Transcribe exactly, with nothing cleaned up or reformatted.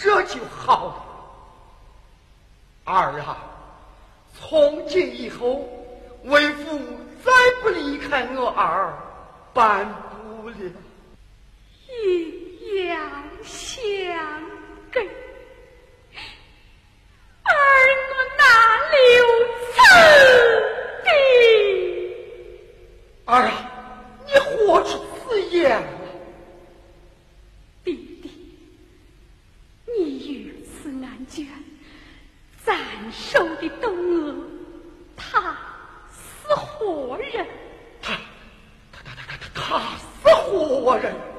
这就好了。儿啊，从今以后，为父再不离开我儿半步了。 阴阳相隔，儿我哪留此地？ 儿啊，你何出此言了？ 弟弟，你与此案卷暂收的东娥，他是活人。 他他他他他他是活人。